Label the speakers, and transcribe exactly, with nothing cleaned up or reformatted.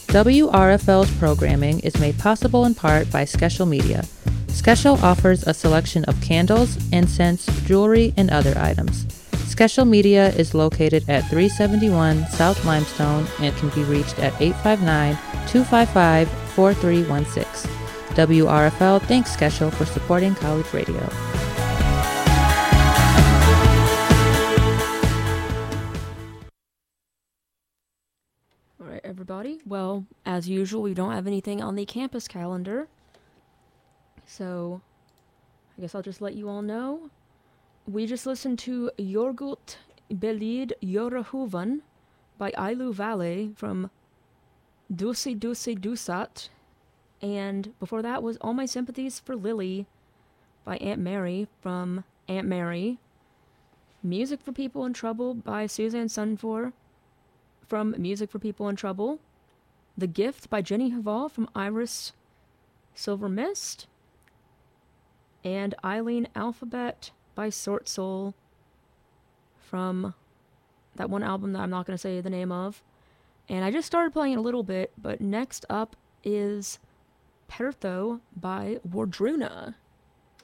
Speaker 1: W R F L's programming is made possible in part by Skeshel Media. Skeshel offers a selection of candles, incense, jewelry, and other items. Skeshel Media is located at three seventy-one South Limestone and can be reached at eight five nine, two five five, four three one six. W R F L thanks Skeshel for supporting college radio.
Speaker 2: Alright, everybody. Well, as usual, we don't have anything on the campus calendar. So, I guess I'll just let you all know. We just listened to Yorgut Belid Yorahuvan by Ailu Vale from Dusi Dusi Dusat. And before that was All My Sympathies for Lily by Aunt Mary from Aunt Mary. Music for People in Trouble by Suzanne Sunfor from Music for People in Trouble. The Gift by Jenny Haval from Iris Silver Mist. And Eileen Alphabet by Sort Soul from that one album that I'm not going to say the name of. And I just started playing it a little bit, but next up is Pertho by Wardruna.